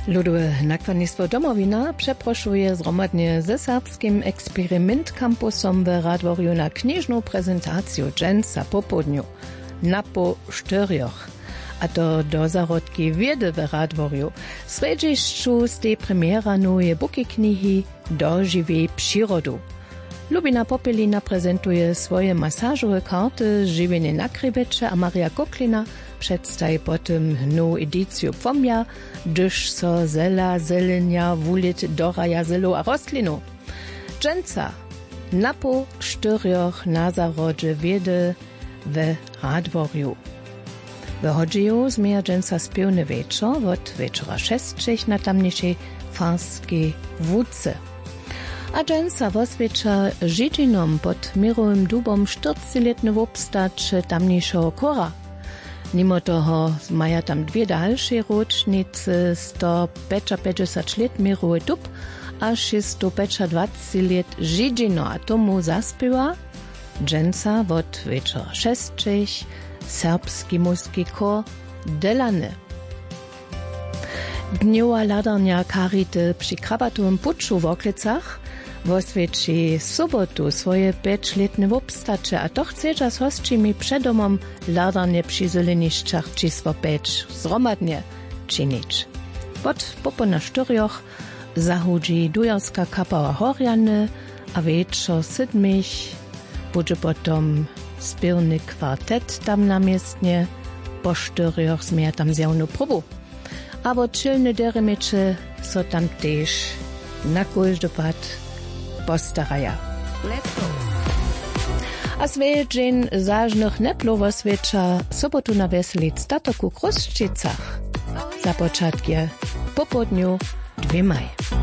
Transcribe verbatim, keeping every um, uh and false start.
Ludowe nakładnictwo Domowina przeproszuje zromadnie ze serbskim Eksperiment Campusom w Radworju na kniżną prezentację dżęca po południu na po czterioch, a to do zarodki wiedy w Radworju. W sredziszczu z tej premiera nowe buki knihy do żywej przyrodu. Lubina Popelina prezentuje swoje masażowe karty Żywienie Nakrybecze, a Maria Koklina przedstawi potem nową edycję pomja, gdyż so zela, zelenia, wulit, doraja, zelo a rostlinu. Dżęca na po czterioch na zarodzie wiedy w Radworju. Wychodziło zmieja dżęca spiewny wieczor od wieczora szestrzech na tamniejszej farskiej wódce. A dżęca woswiecza żydzinom pod mirowym dubom czterdziestoletny wobstać tamniejszego kora. Mimo toho maja tam dwie dalsze rocznice, sto pięćdziesiąt lat mirowy dub, a sto dwadzieścia lat żydzino, a tomu zaspiewa dżęca od wieczora szestrzech serbski muski kor Delany. Dniowa ladarnia Karity przy krabatowym puczu w Oklecach woswieci sobotu swoje pięćletne wobstacze, a to chce z hostczymi przed domom ladarnie przy zeleniszczach czysło pięć zromadnie czynić. Pod popona czterioch zachodzi dujarska kapała Horjany, a wieczor siedmich będzie potom spiewny kwartet tam namiestnie, po czterioch zmieja tam zjawną próbu. Aber czylne deremecze so tam też na każdy pad postaraja. A swoje dzień zażnych neplowo swecza sobotu na weselic statoku Kruszczycach. Za początkie po południu dwie maj.